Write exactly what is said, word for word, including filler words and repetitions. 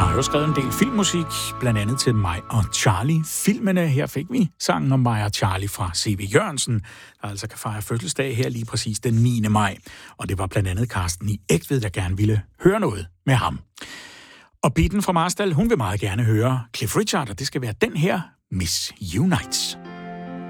har jo skrevet en del filmmusik, blandt andet til mig og Charlie. Filmene, her fik vi sangen om mig og Charlie fra C V Jørgensen, der altså kan fejre fødselsdag her lige præcis den niende maj. Og det var blandt andet Carsten i Egtved, der gerne ville høre noget med ham. Og Bitten fra Marstal, hun vil meget gerne høre Cliff Richard, og det skal være den her, Miss Unites.